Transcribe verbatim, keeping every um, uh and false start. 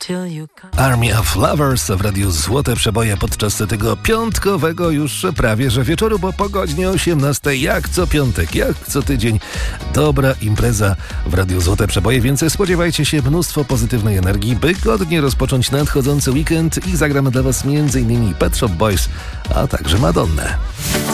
Army of Lovers w radiu Złote Przeboje podczas tego piątkowego już prawie że wieczoru, bo po godzinie osiemnastej, jak co piątek, jak co tydzień, dobra impreza w radiu Złote Przeboje, więc spodziewajcie się mnóstwo pozytywnej energii, by godnie rozpocząć nadchodzący weekend i zagramy dla Was m.in. Pet Shop Boys, a także Madonnę.